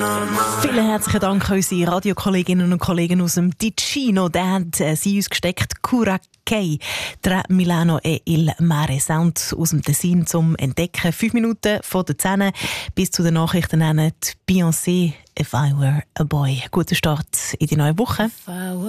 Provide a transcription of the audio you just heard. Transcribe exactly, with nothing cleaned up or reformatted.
Vielen herzlichen Dank an unsere Radiokolleginnen und Kollegen aus dem Ticino. Da haben sie uns gesteckt Curaçao, tra Milano e il Mare. Sound aus dem Tessin zum Entdecken. Fünf Minuten von der zehn bis zu den Nachrichten nennen Beyoncé, If I Were a Boy. Guten Start in die neue Woche.